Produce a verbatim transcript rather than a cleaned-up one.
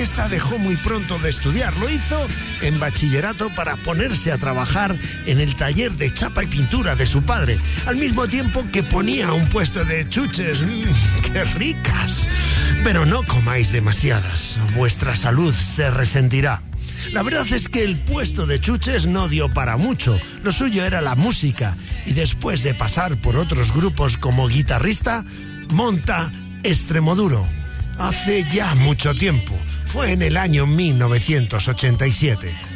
fiesta dejó muy pronto de estudiar. Lo hizo en bachillerato para ponerse a trabajar en el taller de chapa y pintura de su padre, al mismo tiempo que ponía un puesto de chuches. ¡Mmm, qué ricas! Pero no comáis demasiadas, vuestra salud se resentirá. La verdad es que el puesto de chuches no dio para mucho. Lo suyo era la música, y después de pasar por otros grupos como guitarrista, monta Extremoduro. Hace ya mucho tiempo. Fue en el año mil novecientos ochenta y siete.